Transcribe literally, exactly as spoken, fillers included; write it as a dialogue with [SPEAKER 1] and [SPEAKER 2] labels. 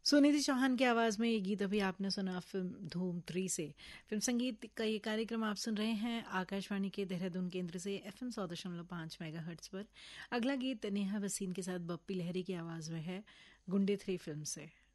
[SPEAKER 1] सुनिधि चौहान की आवाज़ में ये गीत अभी आपने सुना फिल्म धूम थ्री से। फिल्म संगीत का ये कार्यक्रम आप सुन रहे हैं आकाशवाणी के देहरादून केंद्र से एफ एम सौ दशमलव पाँच मेगा हर्ट्ज पर। अगला गीत नेहा वसीम के साथ बप्पी लहरी की आवाज़ में है गुंडे थ्री फिल्म से।